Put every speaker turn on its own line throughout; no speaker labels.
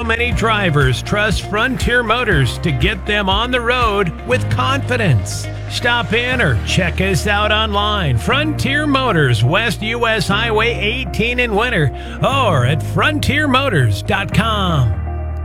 many drivers trust Frontier Motors to get them on the road with confidence. Stop in or check us out online. Frontier Motors, West US Highway 18 in Winter, or at frontiermotors.com.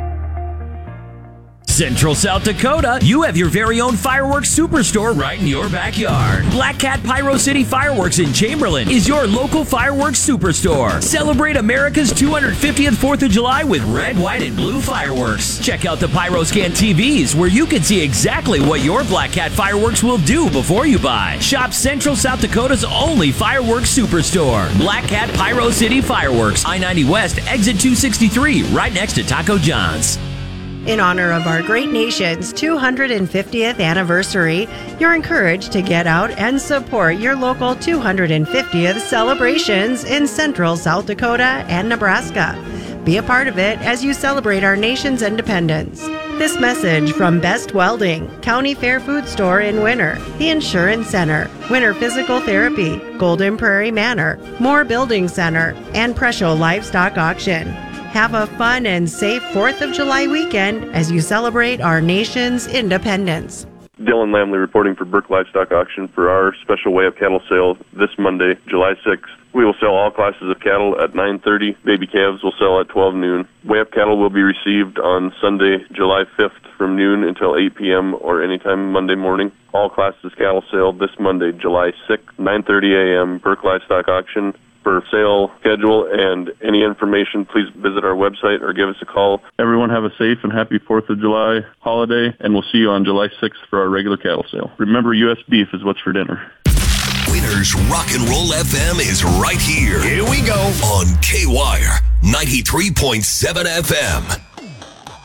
Central South Dakota, you have your very own fireworks superstore right in your backyard. Black Cat Pyro City Fireworks in Chamberlain is your local fireworks superstore. Celebrate America's 250th 4th of July with red, white, and blue fireworks. Check out the PyroScan TVs where you can see exactly what your Black Cat fireworks will do before you buy. Shop Central South Dakota's only fireworks superstore. Black Cat Pyro City Fireworks, I-90 West, exit 263, right next to Taco John's.
In honor of our great nation's 250th anniversary, you're encouraged to get out and support your local 250th celebrations in Central South Dakota and Nebraska. Be a part of it as you celebrate our nation's independence. This message from Best Welding, County Fair Food Store in Winter, the Insurance Center, Winter Physical Therapy, Golden Prairie Manor, Moore Building Center, and Presho Livestock Auction. Have a fun and safe 4th of July weekend as you celebrate our nation's independence.
Dylan Lamley reporting for Burke Livestock Auction for our special weigh-up cattle sale this Monday, July 6th. We will sell all classes of cattle at 9:30. Baby calves will sell at 12 noon. Weigh-up cattle will be received on Sunday, July 5th from noon until 8 p.m. or anytime Monday morning. All classes cattle sale this Monday, July 6th, 9:30 a.m., Burke Livestock Auction. For sale schedule and any information, please visit our website or give us a call. Everyone have a safe and happy 4th of July holiday, and we'll see you on July 6th for our regular cattle sale. Remember, U.S. beef is what's for dinner.
Winter's Rock and Roll FM is right here.
Here we go.
On K-Wire 93.7 FM.